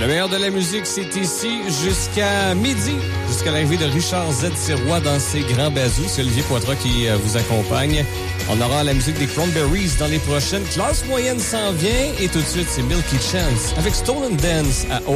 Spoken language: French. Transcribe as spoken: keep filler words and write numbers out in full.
Le meilleur de la musique, c'est ici jusqu'à midi, jusqu'à l'arrivée de Richard Z. Sirois dans ses grands bazous. C'est Olivier Poitras qui euh, vous accompagne. On aura la musique des Cranberries dans les prochaines. Classe moyenne s'en vient et tout de suite, c'est Milky Chance avec Stolen Dance à O.